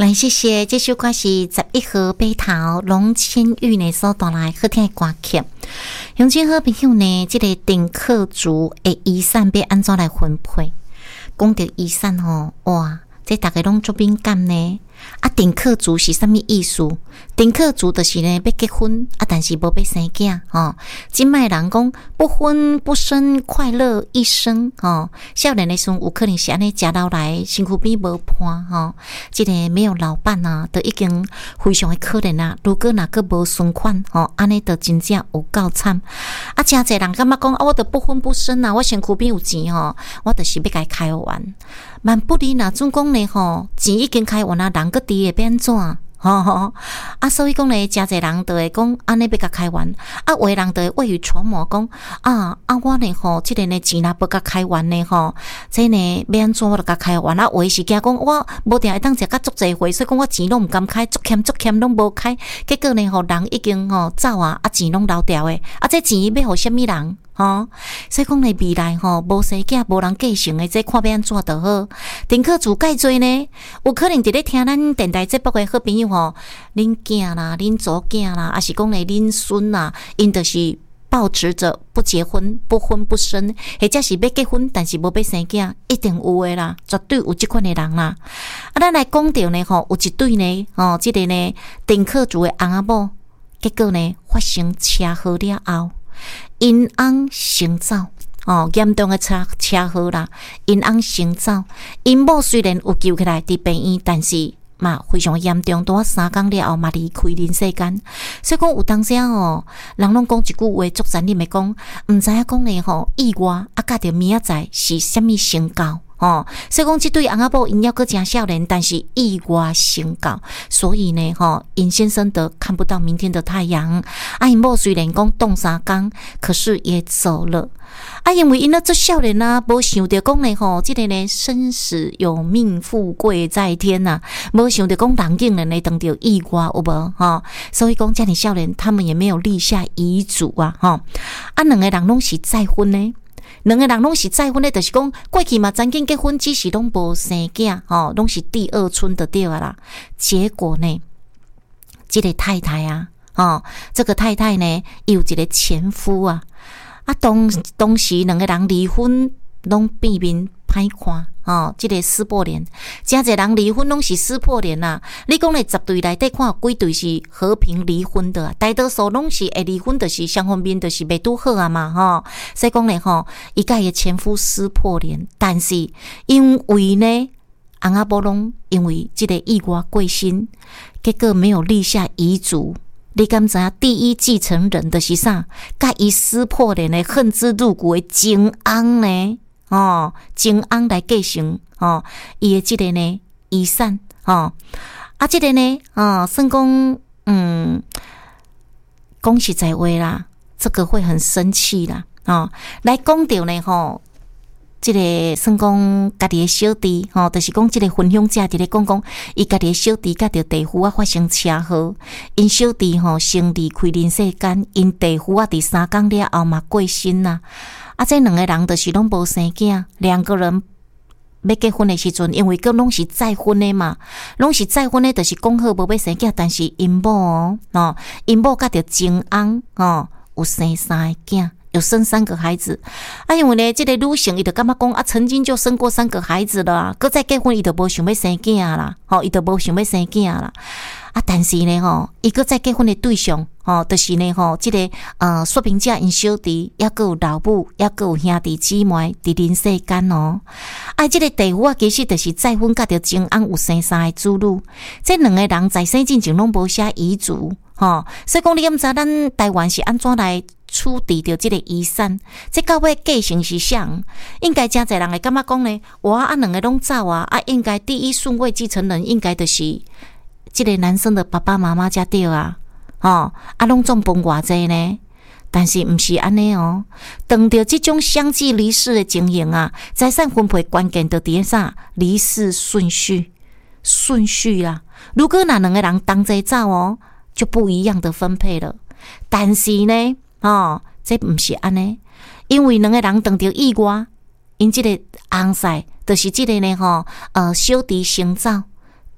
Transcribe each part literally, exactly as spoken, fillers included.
来，谢谢。这首歌是十一号北头龙千玉呢所带来好听的歌曲。乡亲好朋友呢，这个丁克族的遗产要安怎来分配？讲到遗产吼，哇，这大家拢足敏感呢。啊，丁克族是啥物意思？丁克族就是呢要结婚啊，但是无要生囝吼。今卖人讲不婚不生，快乐一生吼。少年的时候有可能是安尼食老来，身躯边无伴吼，这个没有老伴啊，都已经非常的可怜啊。如果哪个无存款吼，安尼就真正有够惨。啊，真侪人感觉讲啊，我都不婚不生啊，我身躯边有钱吼，我就是要甲伊开完。万不离哪总讲呢吼，钱已经开完啊，人个伫会变怎？吼吼啊，所以讲咧，真侪人都会讲安尼要甲开完，啊，有的人都会未雨绸缪讲啊啊，我呢吼，即个呢钱若要甲开完呢吼，这呢要安怎我就甲开完啊？有的是惊讲我无定会当食甲足济回，所以讲我钱拢毋敢开，足欠足欠拢无开，结果呢吼人已经吼走啊，啊钱拢流掉诶，啊这钱要互什么人？吼，所以讲咧未来吼无生囝无人继承诶，这看要安怎就好。丁克族介侪呢，有可能伫咧听咱电台节目诶好朋友吼，恁囝啦、恁祖囝啦，还是讲咧恁孙啦，因就是抱持着不结婚、不婚不生，或者是要结婚但是无要生囝，一定有诶啦，绝对有即款诶人啦。啊，咱来讲到呢吼，有一对呢，吼，即个呢丁克族诶翁仔某，结果呢发生车祸了后。因翁先走哦，严重的车车祸啦，因翁先走，因某虽然有救起来伫病院，但是嘛非常严重，拄啊三工了后嘛离开人世间。所以讲有当时哦，人拢讲一句话足残忍的讲，毋知影讲咧吼意外啊，甲着明仔载是啥物成交。哦，所以讲这对翁仔某因还阁真少年，但是意外成交，所以呢，吼、哦，尹先生得看不到明天的太阳。啊，因某虽然讲冻三工，可是也走了。啊，因为因那这少年啊，无想着讲呢，吼，这个呢生死有命，富贵在天呐、啊，无想着讲人竟然呢当着意外有无？哈、哦，所以讲这样少年他们也没有立下遗嘱啊，哈、哦，啊，两个人拢是再婚呢。两个人拢是再婚的，就是讲过去嘛，曾经结婚，只是拢无生囝，吼，拢是第二春的对啊啦。结果呢，这个太太啊，哦，这个太太呢，有一个前夫啊，啊，当当时两个人离婚，拢变面歹看。哦，这个撕破脸，真侪人离婚拢是撕破脸啦。你讲咧十对内底看几对是和平离婚的，大多数拢是会离婚，就是双方面就是袂拄好啊嘛，吼。所以讲咧吼，伊甲伊前夫撕破脸，但是因为呢，翁仔某拢因为这个意外过身，结果没有立下遗嘱。你敢知影第一继承人的是啥？甲伊撕破脸的恨之入骨的情翁呢？哦，前翁来继承哦，伊的这个呢遗产哦，啊，这个呢啊，算讲嗯，讲实在话啦，这个会很生气啦哦。来讲到呢吼，这个算讲家己的小弟吼，就是讲这个分享者伫咧讲讲，伊家己的小弟甲着弟夫啊发生车祸，因小弟吼先离开人世间，因弟夫啊伫三工了后嘛过身啦。啊，这两个人就是拢无生囝，两个人要结婚的时阵，因为佮拢是再婚的嘛，拢是再婚的，就是讲好无要生囝，但是因某哦，哦，因某甲着前翁哦，有生三个囝，有生三个孩子。啊，因为呢，这个女性伊就感觉讲啊，曾经就生过三个孩子了啊，佮再结婚伊就无想要生囝啦，吼，伊就无想要生囝啦。啊，但是呢，吼，伊个再结婚的对象，吼，就是呢，吼，这个呃，说明者因小弟，也个有老母，也个有兄弟姊妹伫人世间哦。啊，这个弟夫啊，其实就是再婚，甲着前翁有生三个子女，这两个人在生之前拢无写遗嘱，吼，所以讲你毋知咱台湾是安怎来处理着这个遗产？这到尾继承是啥？应该真侪人会感觉讲呢，我啊两个拢走啊，啊，应该第一顺位继承人应该就是这个男生的爸爸妈妈才对啊，哦，啊，拢总分偌济呢？但是毋是安尼哦，当着这种相继离世的情形啊，财产分配关键就伫啥？离世顺序，顺序啦。如果那两个人同齐走哦，就不一样的分配了。但是呢，哦，这毋是安尼，因为两个人当着意外，因这个翁婿就是这个呢，吼、呃，小弟先走。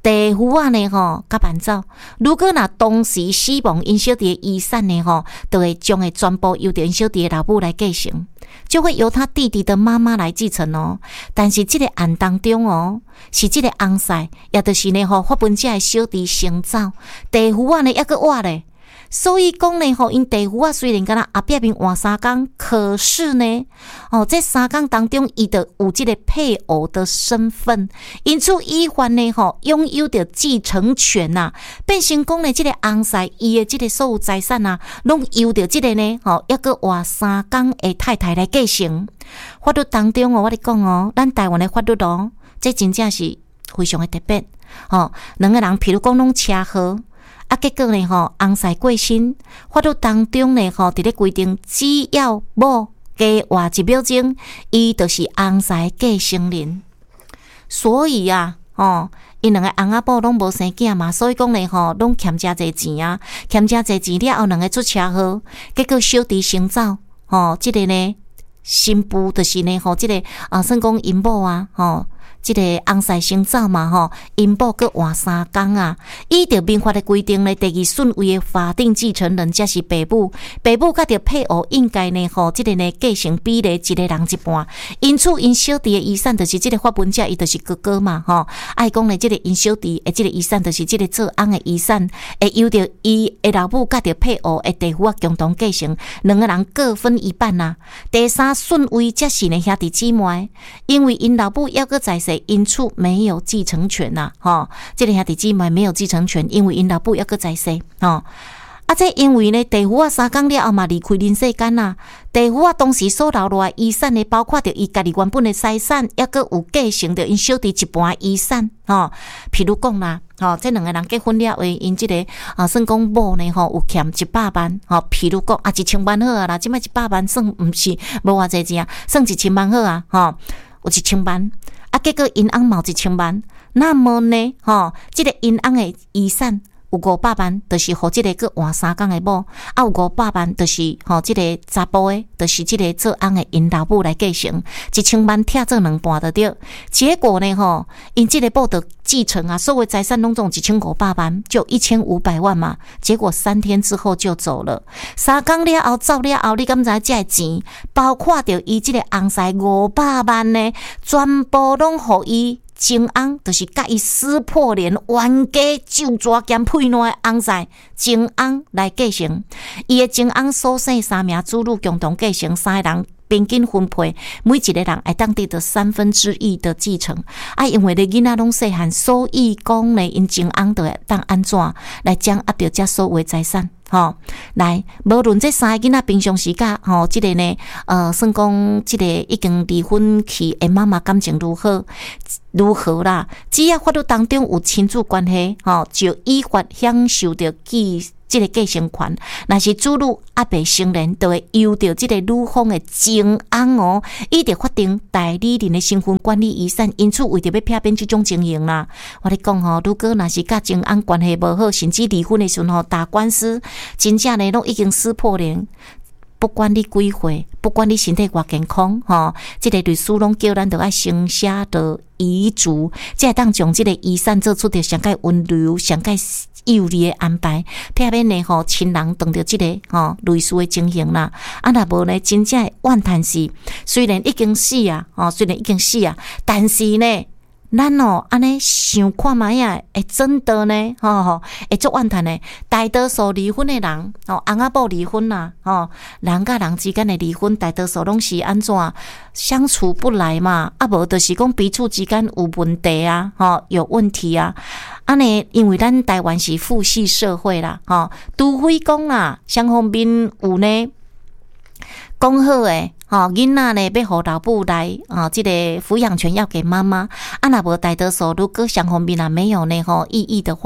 地夫啊呢吼，甲办走。如果若当时死亡因小弟的遗产呢吼，就会将会全部由因小弟的老母来继承，就会由他弟弟的妈妈来继承哦。但是这个案当中哦，是这个翁婿，也就是呢吼发本者的小弟先走，地夫啊呢抑个活咧。所以讲呢，吼，因地夫啊，虽然敢若后壁面换三工，可是呢，哦，这三工当中，伊就有这个配偶的身份，因此依范呢，吼，拥有着继承权呐、啊，变成讲呢，这个翁婿伊的这个所有财产啊，拢由着这个呢，吼，抑个换三工的太太来继承。法律当中哦，我咧讲哦，咱台湾的法律哦，这真正是非常的特别，哦，两个人，譬如讲拢车祸。啊，结果呢，吼，翁婿过身，法律当中呢，吼，伫咧规定，只要某加活一秒钟，伊就是翁婿继承人。所以啊，哦，因两个翁仔某拢无生囝嘛，所以讲呢，吼，拢欠遮济钱啊，欠遮济钱了后，两个出车祸，结果小弟先走，吼，即、这个呢，新妇就是呢，吼，即、这个啊，算讲因某啊，吼。即个翁婿先走嘛吼，因某阁换三工啊，依照民法的规定呢，第二顺位的法定继承人则是爸母，爸母甲着配偶应该呢吼，即个呢继承比例一个人一半，因此因小弟的遗产就是即个发本者，伊就是哥哥嘛吼，爱讲呢即个因小弟的即个遗产就是即个做翁的遗产，会由着伊的老母甲着配偶的地夫啊共同继承，两个人各分一半呐、啊。第三顺位则是呢兄弟姊妹，因为因老母抑阁在世。因此没有继承权呐、啊，吼，这个兄弟姊妹没有继承权，因为因老母抑阁在世，吼。啊，这因为呢，地夫啊三工了后嘛离开人世间呐。地夫啊当时所留落来遗产呢，包括着伊家己原本的财产，抑阁有继承着因小弟一半遗产，吼。譬如讲啦，吼，这两个人结婚了后，因即、这个啊，算讲某呢，吼有欠一百万，吼，譬如讲啊一千万好啊啦，即摆一百万算毋是无偌济钱，算一千万好啊，吼，有一千万。啊，结果因翁毛一千万，那么呢，吼，即、这个因翁的遗产有五百万，就是互即个个换三工的某，啊有五百万，就是吼即、这个查甫的，就是即个做翁的因老母来继承，一千万拆做两半就对。结果呢，吼，因即个某的继承啊，所有财产拢总一千五百万，就一千五百万嘛。结果三天之后就走了，三工了后走了后，你敢知这钱包括着伊即个翁婿五百万呢，全部拢互伊。前翁就是甲伊撕破脸、冤家就抓兼配烂的翁婿，前翁来继承。伊的前翁所生三名子女共同继承，三个人平均分配，每一个人会当得到三分之一的继承。啊，因为咧囡仔拢细汉，所以讲咧，因前翁就会当安怎来掌握着这所有的财产。吼，来，无论这三个囡仔平常时甲吼，即、这个呢，呃，算讲即个已经离婚去的妈妈感情如何如何啦？只要法律当中有亲子关系，吼，就依法享受着继即个继承权。若是子女还未成年，就会由着即个女方的前翁哦，伊着法定代理人的身份管理遗产。因此，为着要避免即种情形啦，我咧讲吼，如果若是甲前翁关系无好，甚至离婚的时候打官司，真正呢拢已经撕破脸。不管你几岁，不管你身体偌健康，吼，即、这个律师拢叫咱着爱先写着遗嘱，才会当将即个遗产做出着上界温柔、上界有利的安排，避免呢吼亲人当着即个吼类似的情形啦。啊，若无呢，真正怨叹是，虽然已经死啊，吼，虽然已经死啊，但是呢。咱哦，安尼想看卖啊，会真的呢，吼吼，会足怨叹呢。大多数离婚的人，哦，翁仔某离婚啦，吼，人甲人之间的离婚，大多数拢是安怎相处不来嘛？啊，无就是讲彼此之间有问题啊，吼，有问题啊。安尼，因为咱台湾是父系社会啦，吼，除非讲啦，双方面有呢讲好诶。吼，囡仔呢要互老母来，啊，这个抚养权要给妈妈。啊，若无大多数如果双方面啊没有呢吼异议的话，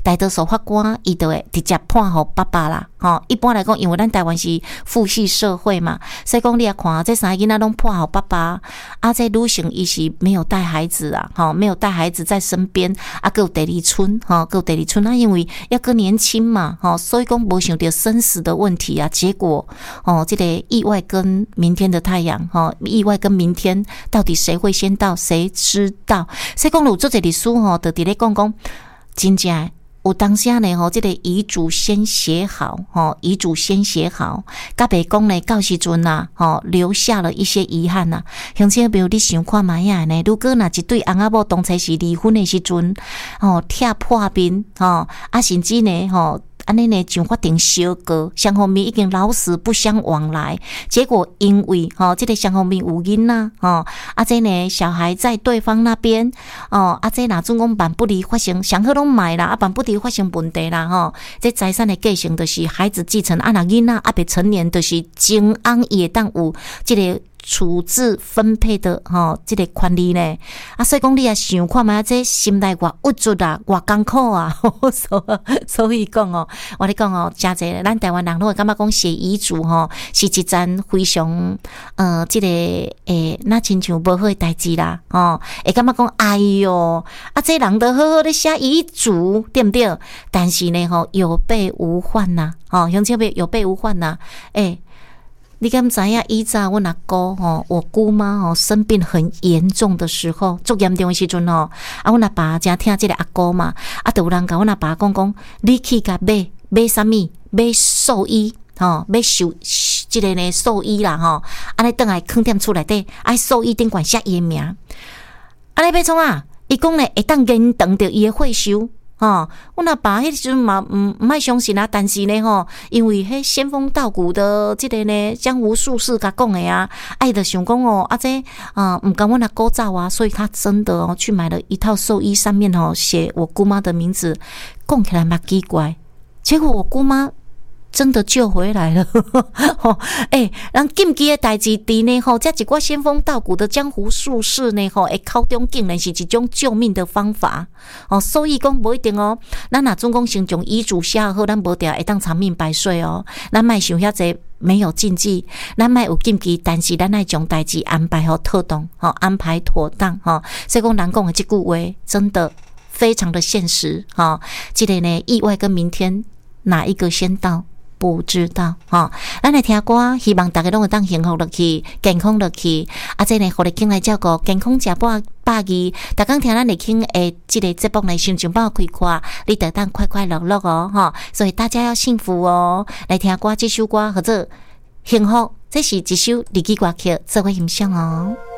大多数法官伊就会直接判互爸爸啦。吼，一般来讲，因为咱台湾是父系社会嘛，所以讲你也看这三个囡仔拢判互爸爸，啊，这女性伊是没有带孩子啊，吼，没有带孩子在身边，啊，还有第二春，吼，还有第二春啊，因为要更年轻嘛，吼，所以讲无想到生死的问题啊，结果，哦，这个意外跟明天的太阳，吼，意外跟明天到底谁会先到，谁知道？所以讲有做这历史吼，就伫咧讲讲，真正。有当下呢，吼，这个遗嘱先写好，吼，遗嘱先写好，甲爸讲呢，到时阵呐，吼，留下了一些遗憾呐。乡亲朋友，你想看卖呀呢？如果若一对翁仔某当初是离婚的时阵，吼，拆破面，吼，啊，甚至呢，吼。安尼呢，就决定相隔，双方面已经老死不相往来。结果因为吼，这个双方面有囡仔吼，啊，这呢小孩在对方那边哦，啊，这若总讲办不离发生，上好拢买啦，啊，办不离发生问题啦吼。这财产的继承就是孩子继承，啊，若囡仔啊未成年，就是前翁伊会当有这个。处置分配的吼，这个权利呢，啊，所以讲你也想看嘛，这心内偌郁卒啊，偌艰苦啊，所以讲哦，我咧讲哦，真侪咱台湾人都会感觉讲写遗嘱吼，是一件非常呃，这个诶，那亲像无好的代志啦，哦，会感觉讲哎哟，啊，这人都好好的写遗嘱，对不对？但是呢，吼，有备无患呐，哦，乡亲朋友有备无患呐，诶。你敢知影？以前我阿姑吼，我姑妈吼生病很严重的时候，足严重的时阵吼，啊，我阿爸真听这个阿姑嘛，啊，就有人甲我阿爸讲讲，你去甲买买啥物？买寿衣吼，买寿这个呢寿衣啦吼，安尼倒来放踮厝内底，啊，寿衣顶管写伊名，安尼要创啊？伊讲咧会当延长着伊的岁数。哦，我那爸迄时阵嘛，唔唔爱相信啊，但是呢，吼，因为迄仙风道骨的这个呢，江湖术士甲讲的啊，爱的想讲哦，啊这啊，唔敢我那勾照啊，所以他真的哦，去买了一套寿衣，上面哦写我姑妈的名字，讲起来蛮奇怪，结果我姑妈。真的救回来了，吼！诶，人禁忌的代志伫呢吼，这一寡仙风道骨的江湖术士呢吼，会口中竟然是一种救命的方法哦。所以讲无一定哦，咱若总讲先将遗嘱写好，咱无定会当长命百岁哦。咱莫想遐济没有禁忌，咱莫有禁忌，但是咱爱将代志安排好妥当，吼，安排妥当，吼。所以讲人讲的这句话，真的非常的现实，哈。这个呢，意外跟明天哪一个先到？不知道哈，咱来听歌，希望大家拢会当幸福落去，健康落去。啊，这呢，互你听来照顾健康食饱百二，大家听咱来听诶，这个节目呢，心情饱开开，你得当快快乐乐哦，哈。所以大家要幸福哦。来听歌，这首歌或者幸福，这是一首日语歌曲，做伙欣赏哦。